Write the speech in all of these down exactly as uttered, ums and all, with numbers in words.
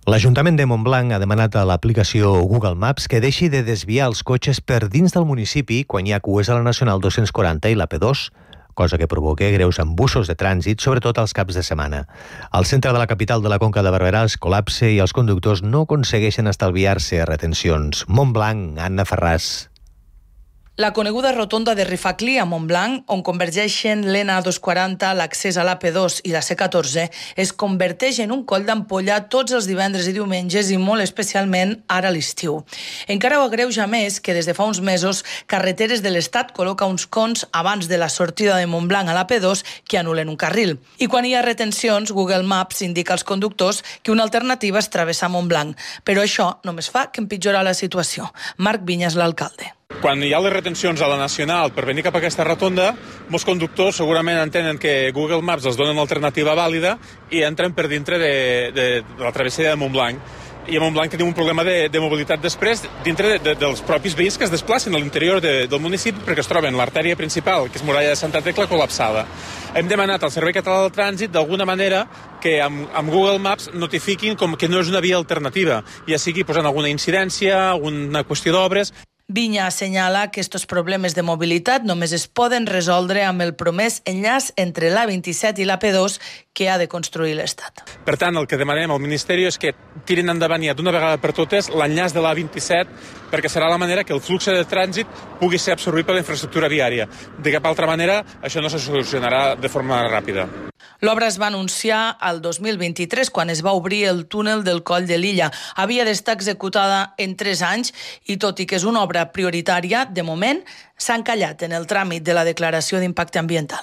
L'Ajuntament de Montblanc ha demanat a l'aplicació Google Maps que deixi de desviar els cotxes per dins del municipi quan hi ha cues a la Nacional dos-cents quaranta i la P dos, cosa que provoca greus embussos de trànsit, sobretot als caps de setmana. Al centre de la capital de la Conca de Barberà es col·lapse i els conductors no aconsegueixen estalviar-se retencions. Montblanc, Anna Ferràs. La coneguda rotonda de Rifaclí a Montblanc, on convergeixen l'N A dos cents quaranta, l'accés a l'A P dos i la C catorze, es converteix en un coll d'ampolla tots els divendres i diumenges i molt especialment ara a l'estiu. Encara ho agreuja més que des de fa uns mesos Carreteres de l'Estat col·loca uns cons abans de la sortida de Montblanc a l'A P dos que anulen un carril. I quan hi ha retencions, Google Maps indica als conductors que una alternativa és travessar Montblanc. Però això només fa que empitjorar la situació. Marc Vinyes, l'alcalde. Quan hi ha les retencions a la Nacional per venir cap a aquesta rotonda, molts conductors segurament entenen que Google Maps els dona una alternativa vàlida i entren per dintre de, de, de la travessia de Montblanc. I a Montblanc tenim un problema de, de mobilitat després dintre de, de, dels propis veïns que es desplacen a l'interior de, del municipi perquè es troben l'artèria principal, que és Muralla de Santa Tecla, col·lapsada. Hem demanat al Servei Català del Trànsit d'alguna manera que amb, amb Google Maps notifiquin com que no és una via alternativa, ja sigui posant alguna incidència, alguna qüestió d'obres. Vinya assenyala que aquests problemes de mobilitat només es poden resoldre amb el promès enllaç entre l'A vint-i-set i l'A P dos que ha de construir l'Estat. Per tant, el que demanem al Ministeri és que tirin endavant ja d'una vegada per totes l'enllaç de l'A vint-i-set perquè serà la manera que el flux de trànsit pugui ser absorbit per la infraestructura viària. De cap altra manera, això no se solucionarà de forma ràpida. L'obra es va anunciar al dos mil vint-i-tres, quan es va obrir el túnel del Coll de l'Illa. Havia d'estar executada en tres anys i, tot i que és una obra prioritària, de moment s'ha encallat en el tràmit de la declaració d'impacte ambiental.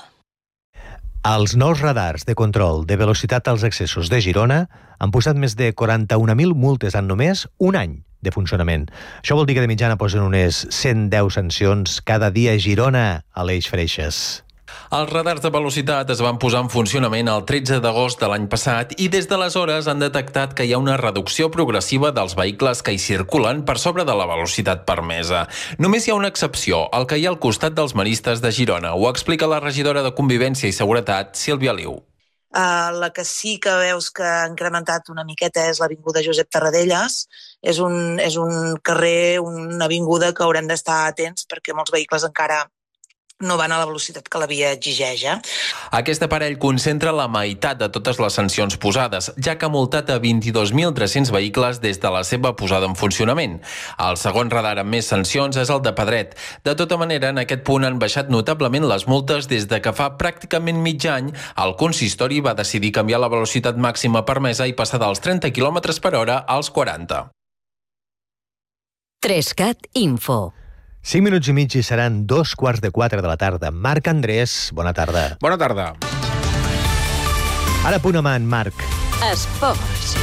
Els nous radars de control de velocitat als accessos de Girona han posat més de quaranta-un mil multes en només un any de funcionament. Això vol dir que de mitjana posen unes cent deu sancions cada dia a Girona, a l'Eix Freixes. Els radars de velocitat es van posar en funcionament el tretze d'agost de l'any passat i des d'aleshores han detectat que hi ha una reducció progressiva dels vehicles que hi circulen per sobre de la velocitat permesa. Només hi ha una excepció, el que hi ha al costat dels maristes de Girona. Ho explica la regidora de Convivència i Seguretat, Sílvia Liu. Uh, la que sí que veus que ha incrementat una miqueta és l'avinguda Josep Tarradellas. És un, és un carrer, una avinguda que haurem d'estar atents perquè molts vehicles encara no van a la velocitat que la via exigeix. Eh? Aquest aparell concentra la meitat de totes les sancions posades, ja que ha multat a vint-i-dos mil tres-cents vehicles des de la seva posada en funcionament. El segon radar amb més sancions és el de Pedret. De tota manera, en aquest punt han baixat notablement les multes des de que fa pràcticament mig any el consistori va decidir canviar la velocitat màxima permesa i passar dels trenta quilòmetres per hora als quaranta. Trescat Info. Cinc minuts i mig i seran dos quarts de quatre de la tarda. Marc Andrés, bona tarda. Bona tarda. Ara punt a mà en Marc. Esports.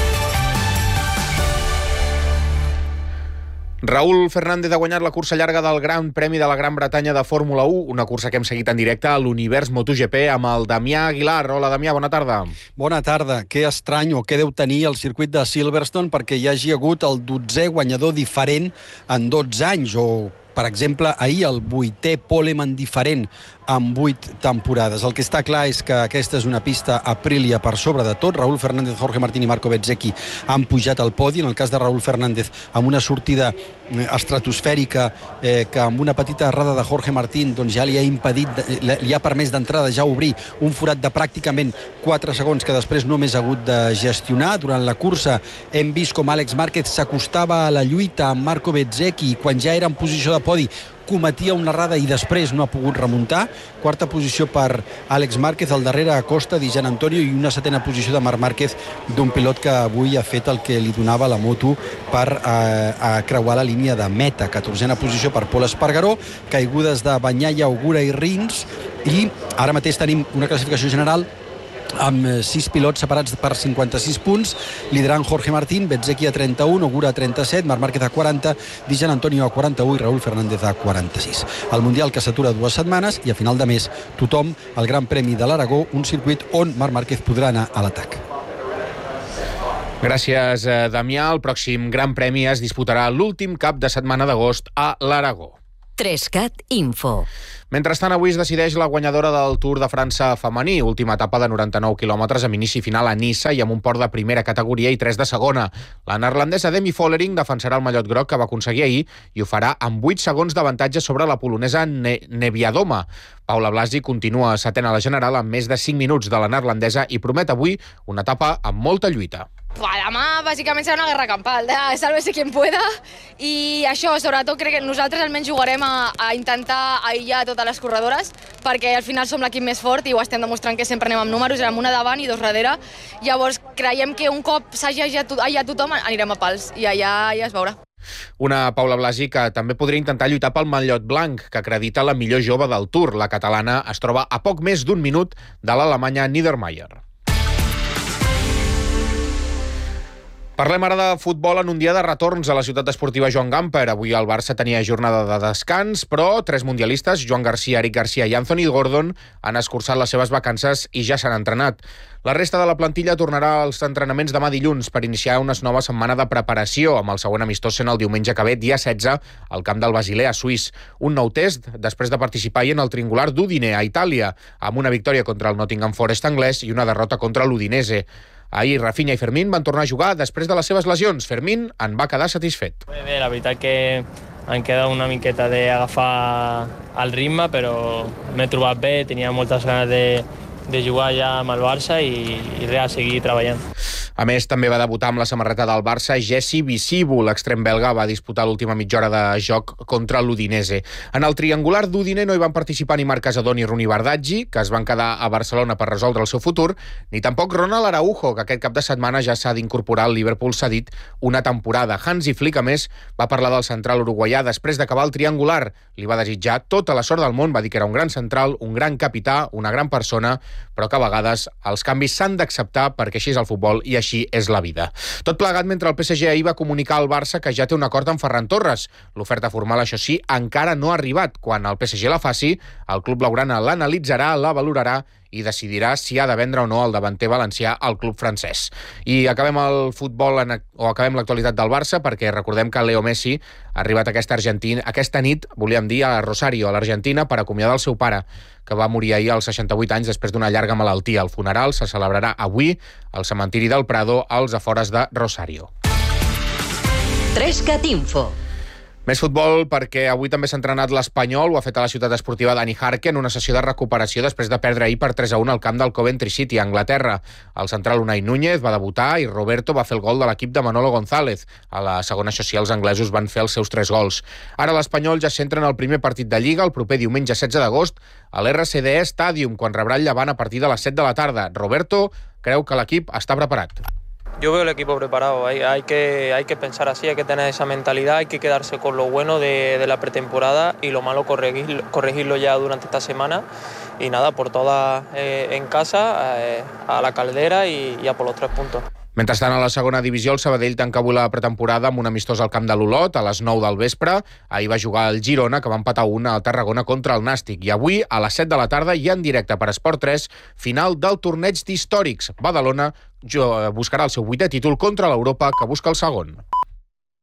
Raúl Fernández ha guanyat la cursa llarga del Gran Premi de la Gran Bretanya de Fórmula u, una cursa que hem seguit en directe a l'Univers MotoGP amb el Damià Aguilar. Hola, Damià, bona tarda. Bona tarda. Que estrany o què deu tenir el circuit de Silverstone perquè hi hagi hagut el dotzè guanyador diferent en dotze anys, o per exemple, ahir el vuitè poleman diferent en vuit temporades. El que està clar és que aquesta és una pista Aprilia per sobre de tot. Raúl Fernández, Jorge Martín i Marco Bezzecchi han pujat al podi. En el cas de Raúl Fernández, amb una sortida estratosfèrica eh, que amb una petita errada de Jorge Martín doncs ja li ha impedit, li ha permès d'entrada ja obrir un forat de pràcticament quatre segons que després només ha hagut de gestionar. Durant la cursa hem vist com Àlex Márquez s'acostava a la lluita amb Marco Bezzecchi i quan ja era en posició de podi cometia una errada i després no ha pogut remuntar. Quarta posició per Àlex Márquez, al darrere Acosta, Di Gianantonio, i una setena posició de Marc Márquez, d'un pilot que avui ha fet el que li donava la moto per eh, a creuar la línia de meta. Catorzena posició per Pol Espargaró, caigudes de Bagnaia, Ogura i Rins, i ara mateix tenim una classificació general amb sis pilots separats per cinquanta-sis punts, liderant Jorge Martín, Bezzecchi a trenta-un, Ogura a trenta-set, Marc Márquez a quaranta, Di Gianantonio a quaranta-u i Raúl Fernández a quaranta-sis. El Mundial que s'atura dues setmanes i a final de mes tothom al Gran Premi de l'Aragó, un circuit on Marc Márquez podrà anar a l'atac. Gràcies, Damià. El pròxim Gran Premi es disputarà l'últim cap de setmana d'agost a l'Aragó. Trescat Info. Mentrestant, avui es decideix la guanyadora del Tour de França femení, última etapa de noranta-nou quilòmetres amb inici final a Niça i amb un port de primera categoria i tres de segona. La neerlandesa Demi Vollering defensarà el mallot groc que va aconseguir ahir i ho farà amb vuit segons d'avantatge sobre la polonesa ne Neviadoma. Paula Blasi continua setena a la general amb més de cinc minuts de la neerlandesa i promet avui una etapa amb molta lluita. Demà, bàsicament, serà una guerra campal, de sálvese quien pueda, i això, sobretot, crec que nosaltres almenys jugarem a, a intentar aïllar totes les corredores, perquè al final som l'equip més fort i ho estem demostrant que sempre anem amb números, amb una davant i dos darrere. Llavors, creiem que un cop s'hagi aïllat tothom, anirem a pals, i allà ja es veurà. Una Paula Blasi que també podria intentar lluitar pel mallot blanc, que acredita la millor jove del Tour. La catalana es troba a poc més d'un minut de l'alemanya Niedermayer. Parlem ara de futbol en un dia de retorns a la ciutat esportiva Joan Gamper. Avui el Barça tenia jornada de descans, però tres mundialistes, Joan Garcia, Eric Garcia i Anthony Gordon, han escurçat les seves vacances i ja s'han entrenat. La resta de la plantilla tornarà als entrenaments demà dilluns per iniciar una nova setmana de preparació, amb el següent amistós sent el diumenge que ve, dia setze, al camp del Basilea suís. Un nou test després de participar hi en el triangular d'Udine, a Itàlia, amb una victòria contra el Nottingham Forest anglès i una derrota contra l'Udinese. Ahir Rafinha i Fermín van tornar a jugar després de les seves lesions. Fermín en va quedar satisfet. Bé, la veritat que em queda una miqueta d'agafar el ritme, però m'he trobat bé, tenia moltes ganes de, de jugar ja amb el Barça i, i res, seguir treballant. A més, també va debutar amb la samarreta del Barça Jesse Visibu. L'extrem belga va disputar l'última mitja hora de joc contra l'Udinese. En el triangular d'Udine no hi van participar ni Marc Casadó ni Runi Bardaggi, que es van quedar a Barcelona per resoldre el seu futur, ni tampoc Ronald Araujo, que aquest cap de setmana ja s'ha d'incorporar al Liverpool cedit una temporada. Hansi Flick, a més, va parlar del central uruguaià després d'acabar el triangular. Li va desitjar tota la sort del món, va dir que era un gran central, un gran capità, una gran persona, però que a vegades els canvis s'han d'acceptar perquè així és el futbol i així així és la vida. Tot plegat mentre el P S G ahir va comunicar al Barça que ja té un acord amb Ferran Torres. L'oferta formal, això sí, encara no ha arribat. Quan el P S G la faci, el club blaugrana l'analitzarà, la valorarà i decidirà si ha de vendre o no el davanter valencià al club francès. I acabem el futbol en, o acabem l'actualitat del Barça perquè recordem que Leo Messi ha arribat aquesta, Argentina, aquesta nit, volíem dir, a Rosario, a l'Argentina, per acomiadar el seu pare, que va morir ahir als seixanta-vuit anys després d'una llarga malaltia. El funeral se celebrarà avui al cementiri del Prado, als afores de Rosario. Trescat Info. Més futbol perquè avui també s'ha entrenat l'Espanyol, ho ha fet a la ciutat esportiva Dani Jarque en una sessió de recuperació després de perdre ahir per tres a un al camp del Coventry City, a Anglaterra. El central Unai Núñez va debutar i Roberto va fer el gol de l'equip de Manolo González. A la segona, això sí, els anglesos van fer els seus tres gols. Ara l'Espanyol ja s'entra en el primer partit de Lliga el proper diumenge setze d'agost a l'R C D E Stadium, quan rebrà el Llevant a partir de les set de la tarda. Roberto creu que l'equip està preparat. Yo veo el equipo preparado, hay, hay, que, hay que pensar así, hay que tener esa mentalidad, hay que quedarse con lo bueno de, de la pretemporada y lo malo corregir, corregirlo ya durante esta semana. Y nada, por todas eh, en casa, eh, a la caldera y, y a por los tres puntos. Mentrestant, a la segona divisió, el Sabadell tanca avui la pretemporada amb un amistós al camp de l'Olot a les nou del vespre. Ahir va jugar el Girona, que va empatar una al Tarragona contra el Nàstic. I avui, a les set de la tarda, i en directe per Esport tres, final del torneig d'històrics. Badalona buscarà el seu vuitè títol contra l'Europa, que busca el segon.